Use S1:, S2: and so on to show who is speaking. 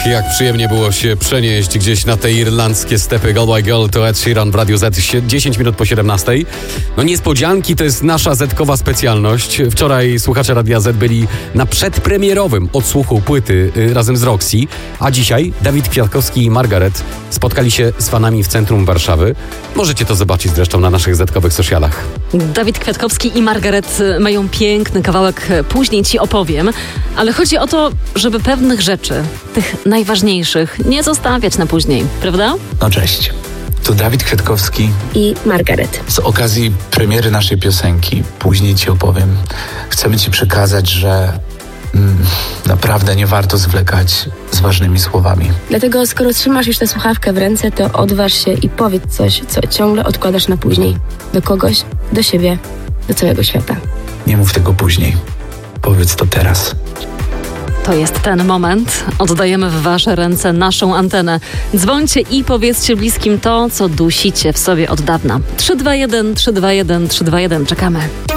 S1: jak przyjemnie było się przenieść gdzieś na te irlandzkie stepy. Girl by Girl to Ed Sheeran w Radiu Z, 10 minut po 17. No niespodzianki to jest nasza Z-kowa specjalność. Wczoraj słuchacze Radia Z byli na przedpremierowym odsłuchu płyty razem z Roxy, a dzisiaj Dawid Kwiatkowski i Margaret spotkali się z fanami w centrum Warszawy. Możecie to zobaczyć zresztą na naszych Z-kowych socialach.
S2: Dawid Kwiatkowski i Margaret mają piękny kawałek, później ci opowiem, ale chodzi o to, żeby pewnych rzeczy, tych najważniejszych, nie zostawiać na później, prawda?
S3: No cześć, tu Dawid Kwiatkowski
S4: i Margaret.
S3: Z okazji premiery naszej piosenki, później ci opowiem, chcemy ci przekazać, że naprawdę nie warto zwlekać z ważnymi słowami.
S4: Dlatego skoro trzymasz już tę słuchawkę w ręce, to odważ się i powiedz coś, co ciągle odkładasz na później. Do kogoś, do siebie, do całego świata.
S3: Nie mów tego później. Powiedz to teraz.
S2: To jest ten moment. Oddajemy w wasze ręce naszą antenę. Dzwońcie i powiedzcie bliskim to, co dusicie w sobie od dawna. 321 321 321. Czekamy.